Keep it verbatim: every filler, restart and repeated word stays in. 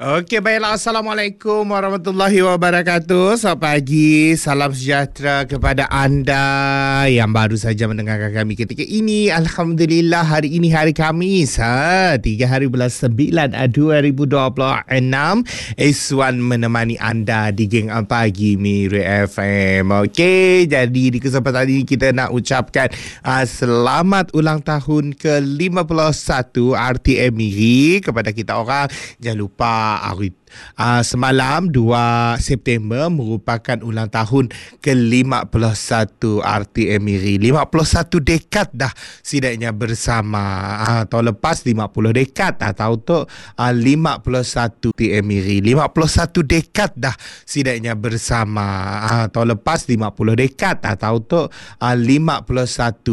Okey, baiklah. Assalamualaikum warahmatullahi wabarakatuh. Selamat pagi. Salam sejahtera kepada anda yang baru saja mendengarkan kami ketika ini. Alhamdulillah, hari ini hari Khamis. Ha, tiga hari bulan sembilan dua ribu dua puluh enam. Iswan menemani anda di Geng Pagi Miri F M. Okey, jadi di kesempatan ini kita nak ucapkan uh, selamat ulang tahun ke lima puluh satu R T M Miri kepada kita orang. Jangan lupa hari uh, semalam dua September merupakan ulang tahun ke lima puluh satu R T M Miri. lima puluh satu dekad dah setidaknya bersama. Uh, tahun lepas lima puluh dekad atau untuk uh, lima puluh satu R T M Miri. lima puluh satu dekad dah setidaknya bersama. Uh, tahun lepas lima puluh dekad atau untuk uh, lima puluh satu